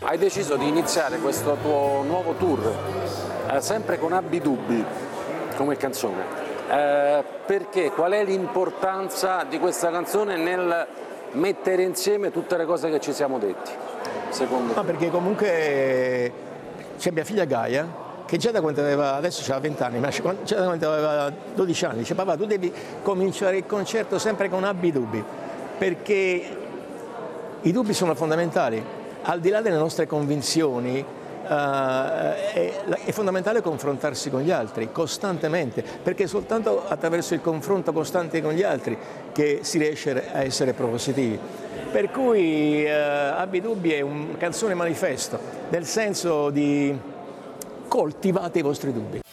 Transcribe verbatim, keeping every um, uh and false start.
hai deciso di iniziare questo tuo nuovo tour eh, sempre con Abbi Dubbi come canzone, eh, perché? Qual è l'importanza di questa canzone nel mettere insieme tutte le cose che ci siamo detti, secondo te? No, perché comunque c'è mia figlia Gaia, che già da quando aveva, adesso ha venti anni, ma già da quando aveva dodici anni, dice: papà, tu devi cominciare il concerto sempre con Abbi Dubbi, perché i dubbi sono fondamentali, al di là delle nostre convinzioni. Uh, è, è fondamentale confrontarsi con gli altri costantemente, perché è soltanto attraverso il confronto costante con gli altri che si riesce a essere propositivi. Per cui uh, Abbi Dubbi è una canzone manifesto, nel senso di coltivate i vostri dubbi.